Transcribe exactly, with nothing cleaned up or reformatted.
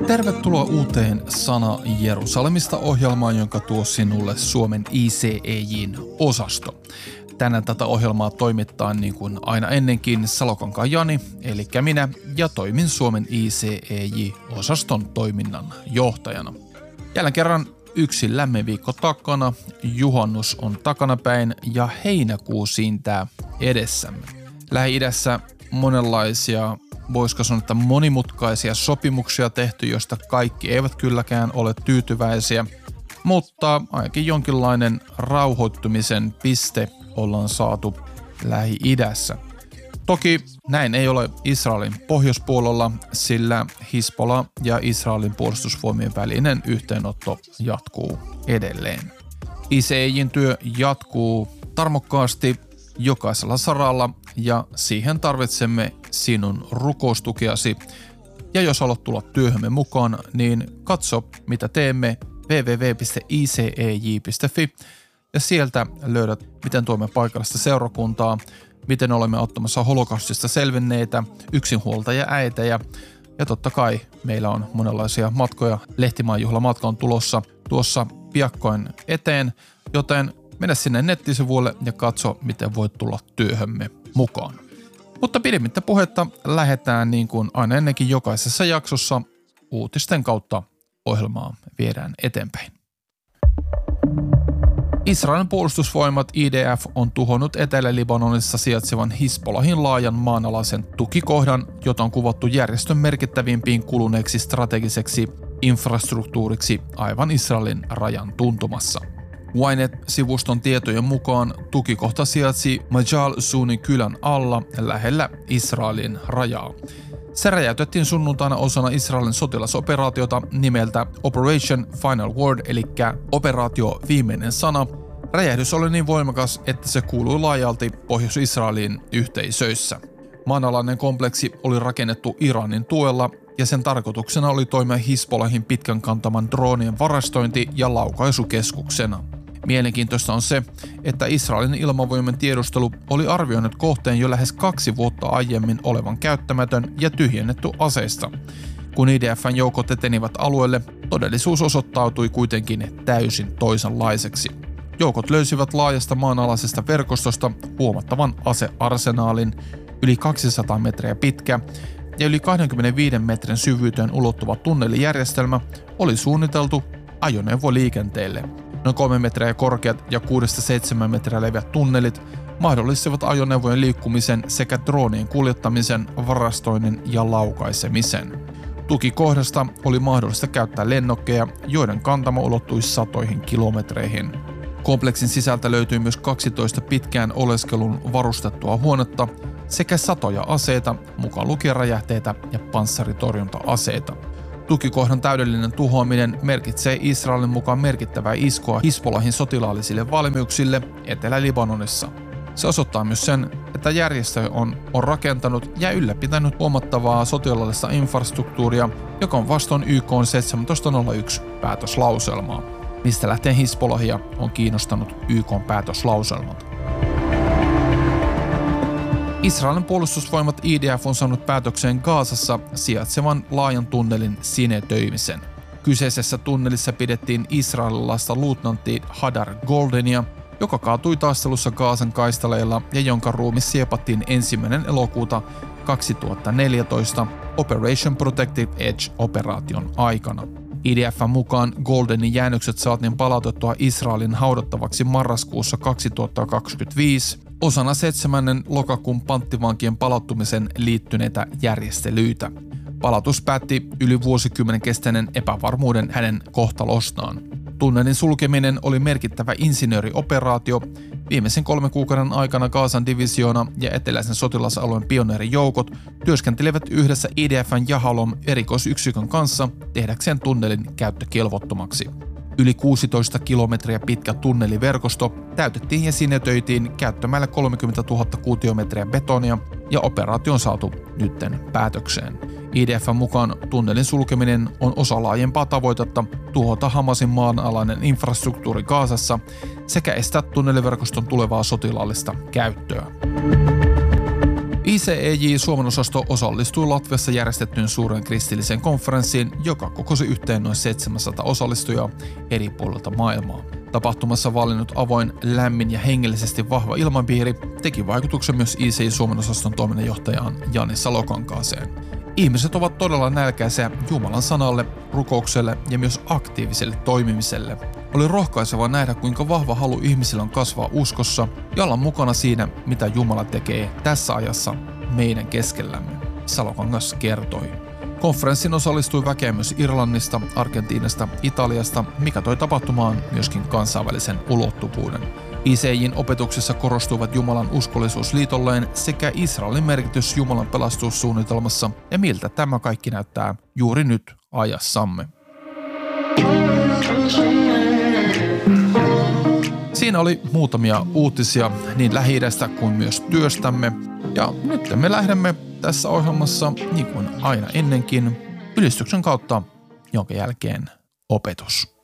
Tervetuloa uuteen Sana Jerusalemista -ohjelmaan, jonka tuo sinulle Suomen I C E J:n osasto. Tänään tätä ohjelmaa toimittaa niin kuin aina ennenkin Salokankaan Jani, eli minä, ja toimin Suomen I C E J-osaston toiminnan johtajana. Jälleen kerran yksi lämmin viikko takana, juhannus on takanapäin ja heinäkuu siintää edessämme. Lähi-idässä monenlaisia, voisiko sanoa, että monimutkaisia sopimuksia tehty, joista kaikki eivät kylläkään ole tyytyväisiä, mutta ainakin jonkinlainen rauhoittumisen piste ollaan saatu Lähi-idässä. Toki näin ei ole Israelin pohjoispuolella, sillä Hizbollah ja Israelin puolustusvoimien välinen yhteenotto jatkuu edelleen. I C E J:n työ jatkuu tarmokkaasti jokaisella saralla ja siihen tarvitsemme sinun rukoustukeasi. Ja jos haluat tulla työhömme mukaan, niin katso mitä teemme double-u double-u double-u piste i c e j piste f i ja sieltä löydät miten tuomme paikallista seurakuntaa, miten olemme ottamassa holokaustista selvinneitä, yksinhuoltaja äitejä ja totta kai meillä on monenlaisia matkoja. Lehtimaanjuhlamatka on tulossa tuossa piakkoin eteen, joten mene sinne nettisivuille ja katso, miten voit tulla työhömme mukaan. Mutta pidemmittä puhetta lähdetään niin kuin aina ennenkin jokaisessa jaksossa uutisten kautta ohjelmaa viedään eteenpäin. Israelin puolustusvoimat I D F on tuhonnut Etelä-Libanonissa sijaitsevan Hizbollahin laajan maanalaisen tukikohdan, jota on kuvattu järjestön merkittävimpiin kuluneeksi strategiseksi infrastruktuuriksi aivan Israelin rajan tuntumassa. Ynet-sivuston tietojen mukaan tukikohta sijaitsi Majal Sunin kylän alla lähellä Israelin rajaa. Se räjäytettiin sunnuntaina osana Israelin sotilasoperaatiota nimeltä Operation Final Word, eli operaatio viimeinen sana. Räjähdys oli niin voimakas, että se kuului laajalti Pohjois-Israelin yhteisöissä. Maanalainen kompleksi oli rakennettu Iranin tuella ja sen tarkoituksena oli toimia Hizbollahin pitkän kantaman droonien varastointi- ja laukaisukeskuksena. Mielenkiintoista on se, että Israelin ilmavoimien tiedustelu oli arvioinut kohteen jo lähes kaksi vuotta aiemmin olevan käyttämätön ja tyhjennetty aseista. Kun I D F:n joukot etenivät alueelle, todellisuus osoittautui kuitenkin täysin toisenlaiseksi. Joukot löysivät laajasta maanalaisesta verkostosta huomattavan asearsenaalin, yli kaksisataa metriä pitkä ja yli kaksikymmentäviisi metrin syvyyteen ulottuva tunnelijärjestelmä oli suunniteltu ajoneuvoliikenteelle. Noin kolme metriä korkeat ja kuudesta seitsemään metriä leveät tunnelit mahdollistivat ajoneuvojen liikkumisen sekä droonien kuljettamisen, varastoinnin ja laukaisemisen. Tukikohdasta oli mahdollista käyttää lennokkeja, joiden kantama ulottui satoihin kilometreihin. Kompleksin sisältä löytyi myös kaksitoista pitkään oleskelun varustettua huonetta sekä satoja aseita, mukaan lukien räjähteitä ja panssaritorjunta-aseita. Tukikohdan täydellinen tuhoaminen merkitsee Israelin mukaan merkittävää iskua Hizbollahin sotilaallisille valmiuksille Etelä-Libanonissa. Se osoittaa myös sen, että järjestö on, on rakentanut ja ylläpitänyt huomattavaa sotilaallista infrastruktuuria, joka on vastoin Y K:n seitsemäntoista nolla yksi päätöslauselmaa. Mistä lähtien Hizbollahia on kiinnostanut Y K:n päätöslauselmat. Israelin puolustusvoimat I D F on saanut päätökseen Gazassa sijaitsevan laajan tunnelin sinetöimisen. Kyseisessä tunnelissa pidettiin israelilaista luutnantti Hadar Goldenia, joka kaatui taistelussa Gazan kaistaleilla ja jonka ruumis siepattiin ensimmäinen elokuuta kaksituhattaneljätoista Operation Protective Edge-operaation aikana. I D F:n mukaan Goldenin jäännökset saatiin palautettua Israelin haudattavaksi marraskuussa kaksituhattakaksikymmentäviisi osana seitsemännen lokakuun panttivankien palauttumisen liittyneitä järjestelyitä. Palautus päätti yli vuosikymmenen kestäneen epävarmuuden hänen kohtalostaan. Tunnelin sulkeminen oli merkittävä insinöörioperaatio. Viimeisen kolmen kuukauden aikana Gazan divisioona ja eteläisen sotilasalueen pioneerijoukot työskentelevät yhdessä I D F:n Yahalom erikoisyksikön kanssa tehdäkseen tunnelin käyttökelvottomaksi. Yli kuusitoista kilometriä pitkä tunneliverkosto täytettiin ja sinetöitiin käyttämällä kolmekymmentätuhatta kuutiometriä betonia ja operaatio on saatu nytten päätökseen. I D F:n mukaan tunnelin sulkeminen on osa laajempaa tavoitetta tuhota Hamasin maanalainen infrastruktuuri Gazassa sekä estää tunneliverkoston tulevaa sotilaallista käyttöä. I C E J Suomen osasto osallistui Latviassa järjestettyyn suuren kristilliseen konferenssiin, joka kokosi yhteen noin seitsemänsataa osallistujaa eri puolilta maailmaa. Tapahtumassa valinnut avoin, lämmin ja hengellisesti vahva ilmapiiri teki vaikutuksen myös I C E J Suomen osaston toiminnanjohtajaan Jani Salokankaaseen. Ihmiset ovat todella nälkäisiä Jumalan sanalle, rukoukselle ja myös aktiiviselle toimimiselle. Oli rohkaiseva nähdä, kuinka vahva halu ihmisillä on kasvaa uskossa ja olla mukana siinä, mitä Jumala tekee tässä ajassa meidän keskellämme, Salokangas kertoi. Konferenssin osallistui väkeä myös Irlannista, Argentiinasta, Italiasta, mikä toi tapahtumaan myöskin kansainvälisen ulottuvuuden. I C E J:n opetuksessa korostuivat Jumalan uskollisuus liitolleen sekä Israelin merkitys Jumalan pelastussuunnitelmassa ja miltä tämä kaikki näyttää juuri nyt ajassamme. Siinä oli muutamia uutisia niin Lähi-idästä kuin myös työstämme. Ja nyt me lähdemme tässä ohjelmassa, niin kuin aina ennenkin, ylistyksen kautta, jonka jälkeen opetus.